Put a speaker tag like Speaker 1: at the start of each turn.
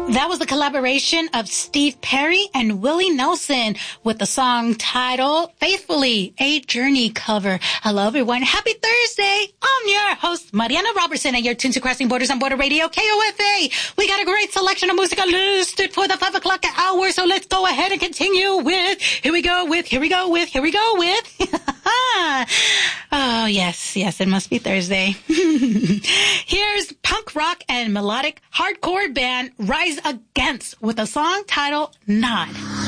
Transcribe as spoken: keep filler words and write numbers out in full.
Speaker 1: That was the collaboration of Steve Perry and Willie Nelson with the song titled Faithfully, a Journey cover. Hello, everyone. Happy Thursday. I'm your host, Mariana Robertson, and you're tuned to Crossing Borders on Border Radio, K O F A. We got a great selection of music listed for the five o'clock hour, so let's go ahead and continue with, here we go with, here we go with, here we go with. Oh, yes, yes, it must be Thursday. Here's punk rock and melodic hardcore band Rise Against with a song titled Nod.